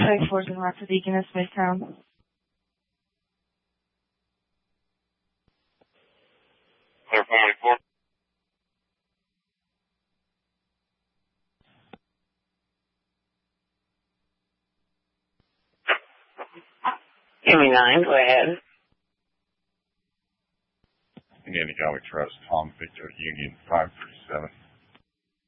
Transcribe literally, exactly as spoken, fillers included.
Traffic Force in Rochester Deacon in Smithtown. Clear four. Give me nine, go ahead. Indiana Galway Trust, Tom Victor Union five thirty-seven.